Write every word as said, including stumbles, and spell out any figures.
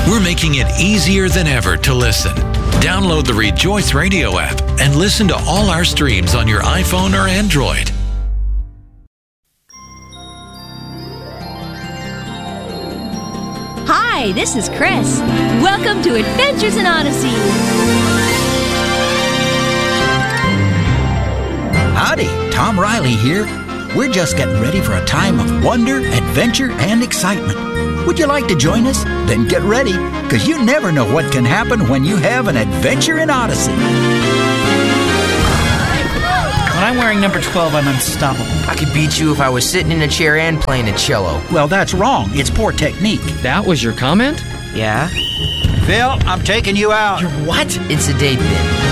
We're making it easier than ever to listen. Download the Rejoice Radio app and listen to all our streams on your iPhone or Android. Hi, this is Chris. Welcome to Adventures in Odyssey. Howdy, Tom Riley here. We're just getting ready for a time of wonder, adventure, and excitement. Would you like to join us? Then get ready, because you never know what can happen when you have an adventure in Odyssey. When I'm wearing number twelve, I'm unstoppable. I could beat you if I was sitting in a chair and playing a cello. Well, that's wrong. It's poor technique. That was your comment? Yeah? Phil, I'm taking you out. You're what? It's a date then.